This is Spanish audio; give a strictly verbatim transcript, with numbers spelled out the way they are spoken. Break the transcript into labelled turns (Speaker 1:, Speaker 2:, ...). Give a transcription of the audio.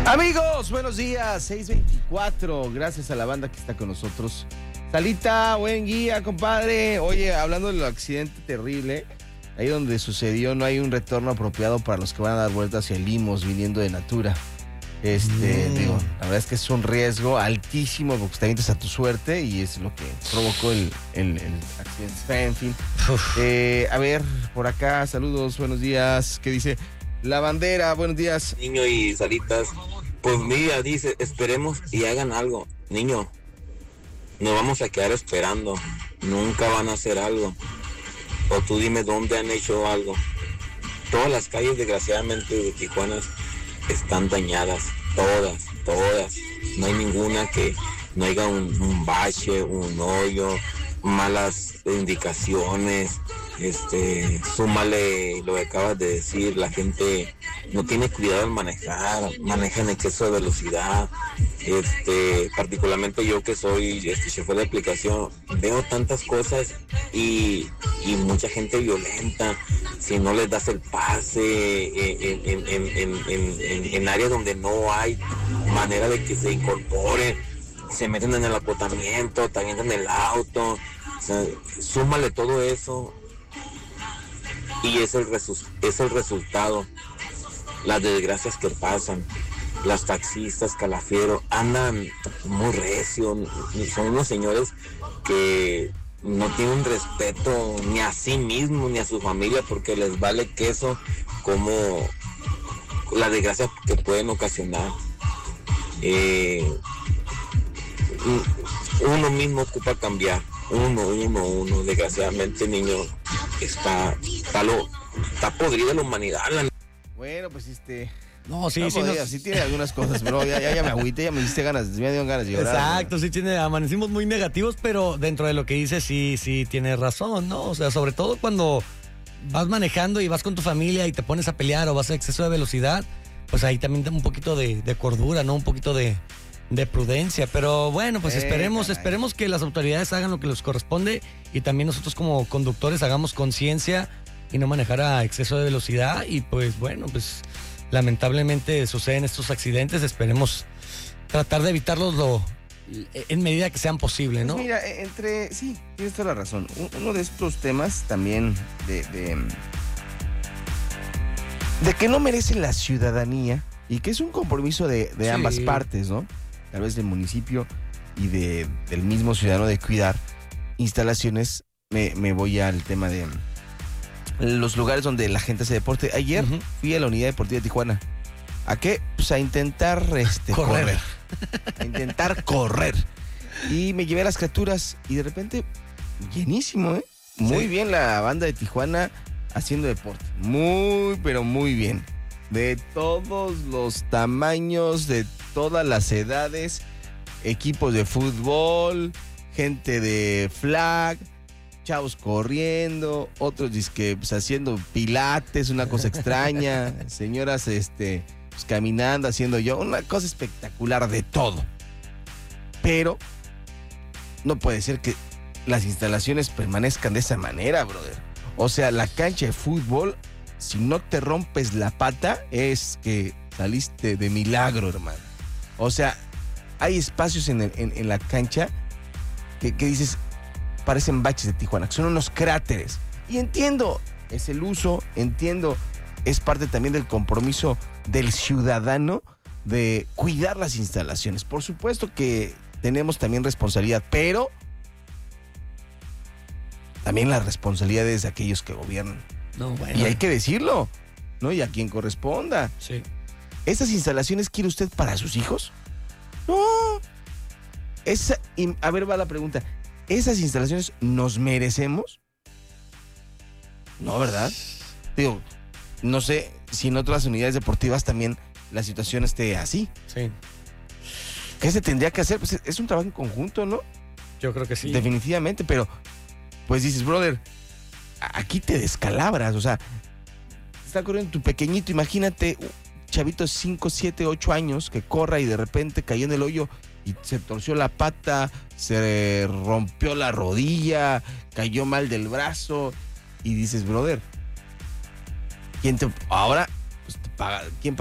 Speaker 1: Amigos, buenos días, seis veinticuatro, gracias a la banda que está con nosotros. Salita, buen guía, compadre. Oye, hablando del accidente terrible, ahí donde sucedió, no hay un retorno apropiado para los que van a dar vueltas hacia Limos viniendo de Natura. Este, mm. digo, la verdad es que es un riesgo altísimo porque te avientas a tu suerte y es lo que provocó el, el, el accidente. En fin, eh, a ver, por acá, saludos, buenos días. ¿Qué dice? La bandera, buenos días.
Speaker 2: Niño y Salitas, pues mira, dice, esperemos y hagan algo. Niño, nos vamos a quedar esperando, nunca van a hacer algo. O tú dime dónde han hecho algo. Todas las calles, desgraciadamente, de Tijuana están dañadas, todas, todas. No hay ninguna que no haya un, un bache, un hoyo, malas indicaciones. Este, súmale lo que acabas de decir, la gente no tiene cuidado al manejar, maneja en exceso de velocidad. Este, particularmente yo que soy este chofer de aplicación, veo tantas cosas y, y mucha gente violenta. Si no les das el pase en, en, en, en, en, en, en áreas donde no hay manera de que se incorporen, se meten en el acotamiento, te avientan el auto. O sea, súmale todo eso y es el, resu- es el resultado, las desgracias que pasan. Las taxistas, calafieros, andan muy recio, son unos señores que no tienen respeto ni a sí mismos ni a su familia porque les vale queso como la desgracia que pueden ocasionar. Eh, uno mismo ocupa cambiar, uno, uno, uno, desgraciadamente, niño, está, está, lo, está podrida la humanidad. La...
Speaker 1: Bueno, pues este...
Speaker 3: No, sí,
Speaker 1: no
Speaker 3: sí,
Speaker 1: podía,
Speaker 3: nos...
Speaker 1: sí tiene algunas cosas, bro, ya, ya, ya me agüité, ya me diste ganas, me dieron ganas de llorar.
Speaker 3: Exacto,
Speaker 1: ¿no?
Speaker 3: sí tiene, amanecimos muy negativos, pero dentro de lo que dice sí, sí tiene razón, ¿no? O sea, sobre todo cuando vas manejando y vas con tu familia y te pones a pelear o vas a exceso de velocidad, pues ahí también da un poquito de, de cordura, ¿no? Un poquito de, de prudencia, pero bueno, pues eh, esperemos, caray. esperemos que las autoridades hagan lo que les corresponde y también nosotros como conductores hagamos conciencia y no manejar a exceso de velocidad y pues bueno, pues... lamentablemente suceden estos accidentes, esperemos tratar de evitarlos lo, en medida que sean posibles, ¿no?
Speaker 1: Pues mira, entre, sí, tienes toda la razón. Uno de estos temas también de, de, de que no merece la ciudadanía y que es un compromiso de, de sí. ambas partes, ¿no? Tal vez del municipio y de, del mismo ciudadano de cuidar instalaciones. Me, me voy al tema de... los lugares donde la gente hace deporte. Ayer uh-huh. fui a la Unidad Deportiva de Tijuana. ¿A qué? Pues a intentar este, correr. correr. A intentar correr. Y me llevé a las criaturas y de repente, llenísimo, ¿eh? Muy sí. bien la banda de Tijuana haciendo deporte. Muy, pero muy bien. De todos los tamaños, de todas las edades, equipos de fútbol, gente de flag, chavos corriendo, otros disque pues, haciendo pilates, una cosa extraña, señoras este pues, caminando, haciendo yo, una cosa espectacular de todo. Pero no puede ser que las instalaciones permanezcan de esa manera, brother. O sea, la cancha de fútbol, si no te rompes la pata, es que saliste de milagro, hermano. O sea, hay espacios en, el, en, en la cancha que, que dices... parecen baches de Tijuana, que son unos cráteres. Y entiendo, es el uso, entiendo, es parte también del compromiso del ciudadano de cuidar las instalaciones. Por supuesto que tenemos también responsabilidad, pero también la responsabilidad es de aquellos que gobiernan.
Speaker 3: No, bueno.
Speaker 1: Y hay que decirlo, ¿no? Y a quien corresponda.
Speaker 3: Sí.
Speaker 1: ¿Esas instalaciones quiere usted para sus hijos? No. Esa, y, a ver, va la pregunta. ¿Esas instalaciones nos merecemos? No, ¿verdad? Digo, no sé si en otras unidades deportivas también la situación esté así.
Speaker 3: Sí.
Speaker 1: ¿Qué se tendría que hacer? Pues es un trabajo en conjunto, ¿no?
Speaker 3: Yo creo que sí.
Speaker 1: Definitivamente, pero pues dices, brother, aquí te descalabras, o sea, está corriendo tu pequeñito, imagínate, chavito de cinco, siete, ocho años que corra y de repente cayó en el hoyo y se torció la pata, se rompió la rodilla, cayó mal del brazo y dices, brother, ¿quién te ahora pues te paga? ¿Quién